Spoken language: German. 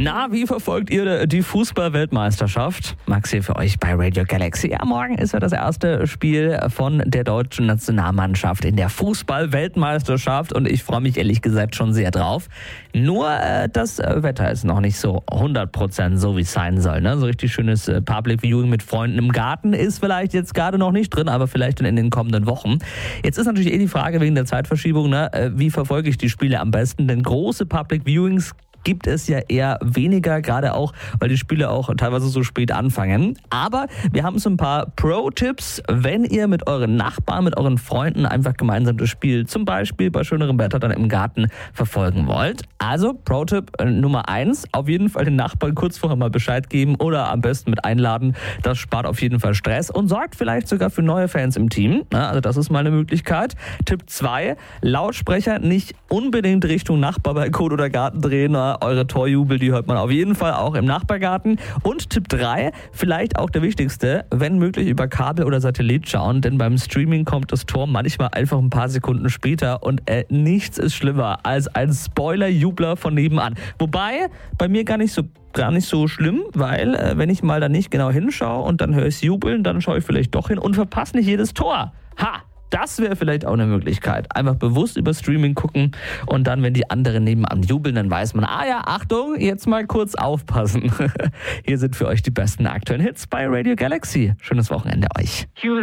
Na, wie verfolgt ihr die Fußball-Weltmeisterschaft? Max hier für euch bei Radio Galaxy. Ja, morgen ist ja das erste Spiel von der deutschen Nationalmannschaft in der Fußball-Weltmeisterschaft und ich freue mich ehrlich gesagt schon sehr drauf. Nur das Wetter ist noch nicht so 100% so, wie es sein soll. Ne? So richtig schönes Public Viewing mit Freunden im Garten ist vielleicht jetzt gerade noch nicht drin, aber vielleicht dann in den kommenden Wochen. Jetzt ist natürlich die Frage wegen der Zeitverschiebung, ne? Wie verfolge ich die Spiele am besten? Denn große Public Viewings gibt es ja eher weniger, gerade auch, weil die Spiele auch teilweise so spät anfangen. Aber wir haben so ein paar Pro-Tipps, wenn ihr mit euren Nachbarn, mit euren Freunden einfach gemeinsam das Spiel zum Beispiel bei schönerem Wetter dann im Garten verfolgen wollt. Also Pro-Tipp Nummer 1, auf jeden Fall den Nachbarn kurz vorher mal Bescheid geben oder am besten mit einladen. Das spart auf jeden Fall Stress und sorgt vielleicht sogar für neue Fans im Team. Also das ist mal eine Möglichkeit. Tipp 2, Lautsprecher nicht unbedingt Richtung Nachbarbalkon oder Garten drehen. Eure Torjubel, die hört man auf jeden Fall auch im Nachbargarten. Und Tipp 3, vielleicht auch der wichtigste, wenn möglich über Kabel oder Satellit schauen, denn beim Streaming kommt das Tor manchmal einfach ein paar Sekunden später und nichts ist schlimmer als ein Spoiler-Jubler von nebenan. Wobei, bei mir gar nicht so schlimm, weil wenn ich mal da nicht genau hinschaue und dann höre ich es jubeln, dann schaue ich vielleicht doch hin und verpasse nicht jedes Tor. Ha! Das wäre vielleicht auch eine Möglichkeit. Einfach bewusst über Streaming gucken und dann, wenn die anderen nebenan jubeln, dann weiß man, Achtung, jetzt mal kurz aufpassen. Hier sind für euch die besten aktuellen Hits bei Radio Galaxy. Schönes Wochenende euch.